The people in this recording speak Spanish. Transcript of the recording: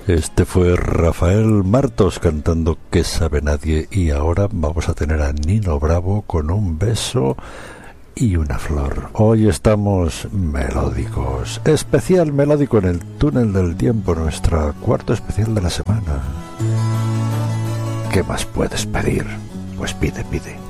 Este fue Rafael Martos cantando Que sabe nadie, y ahora vamos a tener a Nino Bravo con Un beso y una flor. Hoy estamos melódicos, especial melódico en el túnel del tiempo, nuestra cuarto especial de la semana. ¿Qué más puedes pedir? Pues pide, pide.